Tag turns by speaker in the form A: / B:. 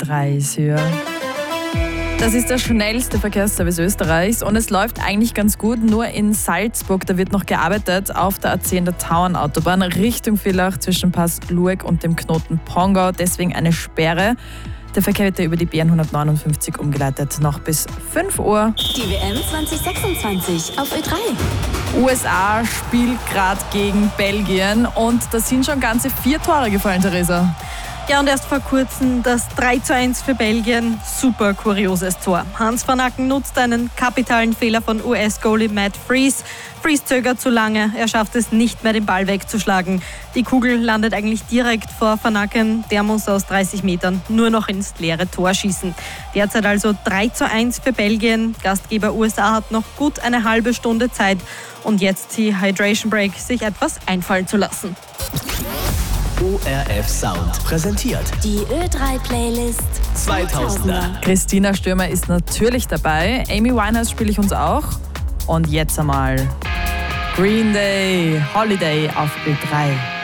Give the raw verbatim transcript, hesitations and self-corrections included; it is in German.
A: drei ist hier. Das ist der schnellste Verkehrsservice Österreichs und es läuft eigentlich ganz gut. Nur in Salzburg, da wird noch gearbeitet auf der A zehn der Tauernautobahn Richtung Villach zwischen Pass Lueck und dem Knoten Pongau. Deswegen eine Sperre. Der Verkehr wird ja über die B N hundertneunundfünfzig umgeleitet. Noch bis fünf Uhr.
B: Die W M zwanzig sechsundzwanzig auf Ö drei.
A: U S A spielt gerade gegen Belgien und da sind schon ganze vier Tore gefallen, Theresa.
C: Ja, und erst vor kurzem das drei zu eins für Belgien. Super kurioses Tor. Hans van Aken nutzt einen kapitalen Fehler von U S-Goalie Matt Freese. Freese zögert zu lange. Er schafft es nicht mehr, den Ball wegzuschlagen. Die Kugel landet eigentlich direkt vor Van Aken. Der muss aus dreißig Metern nur noch ins leere Tor schießen. Derzeit also drei zu eins für Belgien. Gastgeber U S A hat noch gut eine halbe Stunde Zeit. Und jetzt die Hydration Break, sich etwas einfallen zu lassen.
D: O R F Sound präsentiert
B: Die Ö drei Playlist
D: zweitausender.
A: Christina Stürmer ist natürlich dabei. Amy Winehouse spiele ich uns auch. Und jetzt einmal Green Day, Holiday auf Ö drei.